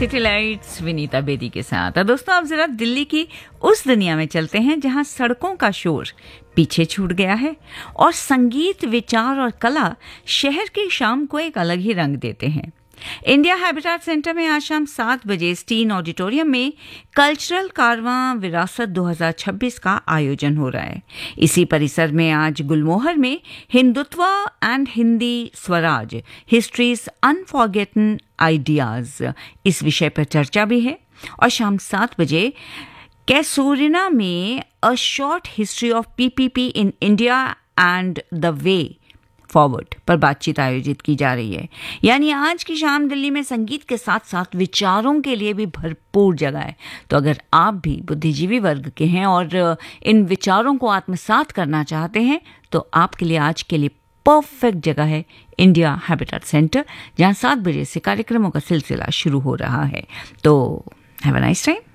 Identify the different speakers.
Speaker 1: City lights Vinita Bedi के साथ। और दोस्तों, आप जरा दिल्ली की उस दुनिया में चलते हैं जहां सड़कों का शोर पीछे छूट गया है और संगीत, विचार और कला शहर की शाम को एक अलग ही रंग देते हैं। इंडिया हैबिटेट सेंटर में आज शाम 7 बजे स्टीन ऑडिटोरियम में कल्चरल कारवां विरासत 2026 का आयोजन हो रहा है। इसी परिसर में आज गुलमोहर में Hindutva and Hindi Swaraj, histories अनफॉरगेटन ideas, इस विषय पर चर्चा भी है। और शाम 7 बजे कैसूरिना में a short history of PPP in India and the way forward पर बातचीत आयोजित की जा रही है। यानी आज की शाम दिल्ली में संगीत के साथ साथ विचारों के लिए भी भरपूर जगह है। तो अगर आप भी बुद्धिजीवी वर्ग के हैं और इन विचारों को आत्मसात करना चाहते हैं तो आपके लिए आज के लिए परफेक्ट जगह है इंडिया हैबिटेट सेंटर, जहां 7 बजे से कार्यक्रमों का सिलसिला शुरू हो रहा है। तो हैव अ नाइस टाइम।